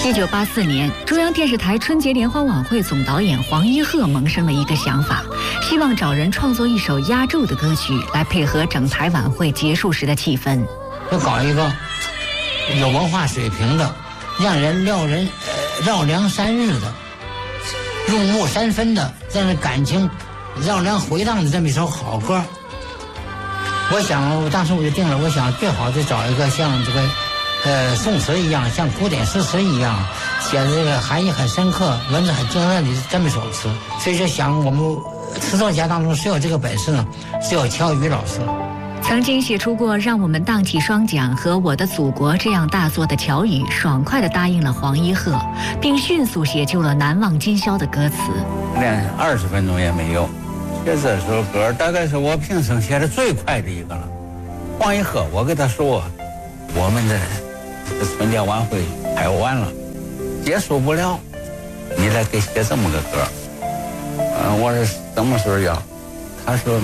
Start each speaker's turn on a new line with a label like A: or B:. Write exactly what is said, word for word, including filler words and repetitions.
A: 一九八四年，中央电视台春节联欢晚会总导演黄一鹤萌生了一个想法，希望找人创作一首压轴的歌曲来配合整台晚会结束时的气氛。
B: 就搞一个有文化水平的，让人料人呃绕梁三日的，入木三分的，让人感情绕梁回荡的这么一首好歌。我想，我当时我就定了，我想最好得找一个像这个。呃，宋词一样，像古典诗词一样，写的这个含义很深刻，文字很精炼的这么一首词。所以就想，我们词作家当中谁有这个本事呢？只有乔羽老师。
A: 曾经写出过《让我们荡起双桨》和《我的祖国》这样大作的乔羽，爽快地答应了黄一鹤，并迅速写就了《难忘今宵》的歌词。
C: 连二十分钟也没有，写这首歌大概是我平生写的最快的一个了。黄一鹤，我跟他说，我们的这春节晚会拍完了，结束不了，你来给写这么个歌。嗯，我说什么时候要？他说